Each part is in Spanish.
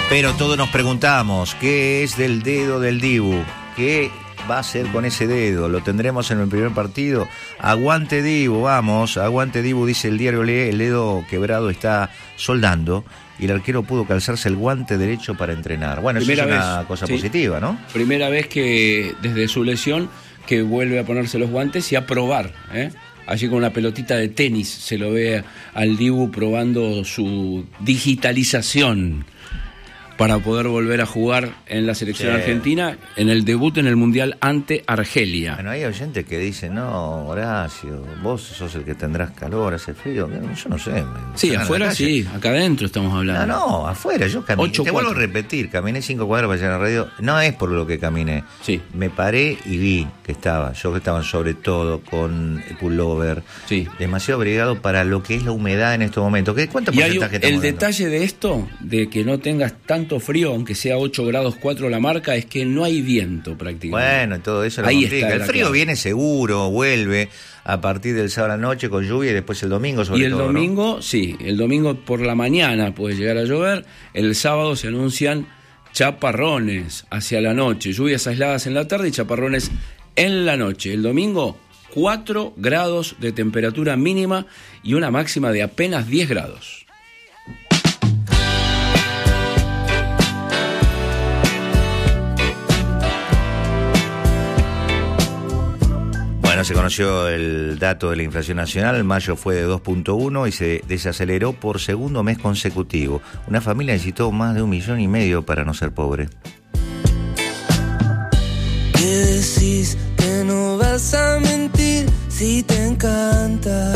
Pero todos nos preguntamos, ¿qué es del dedo del Dibu? ¿Qué va a hacer con ese dedo? ¿Lo tendremos en el primer partido? Aguante Dibu, vamos, aguante Dibu, dice el diario Le, el dedo quebrado está soldando y el arquero pudo calzarse el guante derecho para entrenar. Bueno, eso es una cosa positiva, ¿no? Primera vez que desde su lesión que vuelve a ponerse los guantes y a probar, Allí con una pelotita de tenis se lo ve al Dibu probando su digitalización para poder volver a jugar en la selección argentina en el debut en el Mundial ante Argelia. Bueno, hay oyentes que dicen, no, Horacio, vos sos el que tendrás calor, hace frío. Yo no sé. Sí, afuera sí, acá adentro estamos hablando. No, afuera, yo caminé. Te vuelvo a repetir, caminé 5 cuadras para llegar a la radio. No es por lo que caminé. Sí. Me paré y vi que estaban sobre todo con el pullover. Sí. Demasiado abrigado para lo que es la humedad en estos momentos. ¿Cuánto porcentaje estamos el dando? Detalle de esto, de que no tengas tanto frío, aunque sea 8 grados 4 la marca, es que no hay viento prácticamente. Bueno, todo eso lo ahí complica. El frío viene seguro, vuelve a partir del sábado a la noche con lluvia y después el domingo sobre todo. Y el domingo, ¿no? Sí, el domingo por la mañana puede llegar a llover, el sábado se anuncian chaparrones hacia la noche, lluvias aisladas en la tarde y chaparrones en la noche. El domingo 4 grados de temperatura mínima y una máxima de apenas 10 grados. Bueno, se conoció el dato de la inflación nacional, en mayo fue de 2.1 y se desaceleró por segundo mes consecutivo. Una familia necesitó más de 1,5 millones para no ser pobre. ¿Qué decís? Que no vas a mentir si te encanta.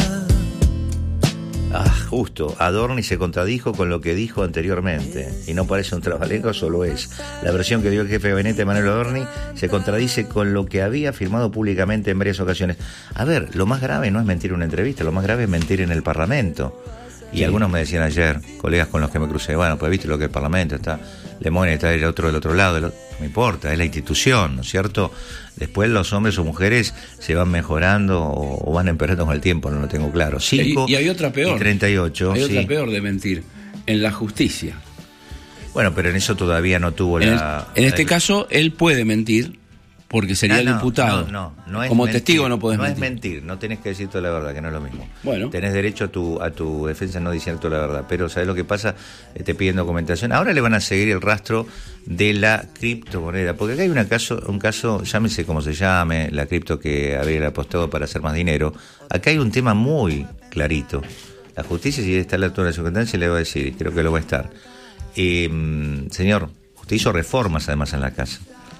Justo, Adorni se contradijo con lo que dijo anteriormente, y no parece un trabalengua, solo es. La versión que dio el jefe de gabinete Manuel Adorni se contradice con lo que había afirmado públicamente en varias ocasiones. A ver, lo más grave no es mentir en una entrevista, lo más grave es mentir en el Parlamento. Y sí. Algunos me decían ayer, colegas con los que me crucé, bueno, pues viste lo que el Parlamento está, Lemone está el otro del otro lado, no me importa, es la institución, ¿no es cierto? Después los hombres o mujeres se van mejorando o van empeorando con el tiempo, no lo tengo claro. 5 y hay otra peor. Y 38. Hay otra peor de mentir, en la justicia. Bueno, pero en eso todavía no tuvo en este caso, él puede mentir, porque sería el imputado. No es como mentir, testigo no podés mentir. No es mentir, no tenés que decir toda la verdad, que no es lo mismo. Bueno. Tenés derecho a tu defensa no decir toda la verdad, pero ¿sabés lo que pasa? Te piden documentación. Ahora le van a seguir el rastro de la criptomoneda, porque acá hay un caso, llámese como se llame, la cripto que habría apostado para hacer más dinero. Acá hay un tema muy clarito. La justicia, si está a la altura de la circunstancia, le va a decir, y creo que lo va a estar. Señor, usted hizo reformas además en la casa.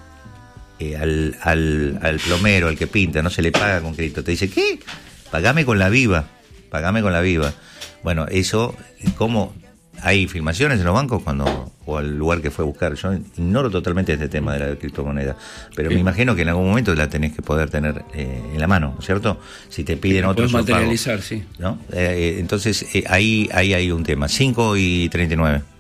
Al plomero, al que pinta, no se le paga con crédito. Te dice, ¿qué? Pagame con la viva. Bueno, eso, ¿cómo? ¿Hay filmaciones en los bancos o al lugar que fue a buscar? Yo ignoro totalmente este tema de la criptomoneda, pero me imagino que en algún momento la tenés que poder tener en la mano, ¿no es cierto? Si te piden otros pago, materializar, sí. ¿No? Entonces, ahí hay un tema. 5:39.